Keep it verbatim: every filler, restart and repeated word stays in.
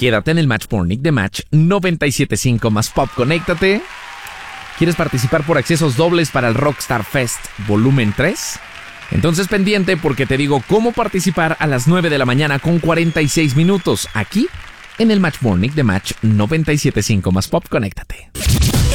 quédate en el Match Morning de Match noventa y siete punto cinco más Pop. Conéctate. ¿Quieres participar por accesos dobles para el Rockstar Fest Volumen tres? Entonces pendiente porque te digo cómo participar a las nueve de la mañana con cuarenta y seis minutos aquí en el Match Morning de Match noventa y siete punto cinco más Pop. Conéctate.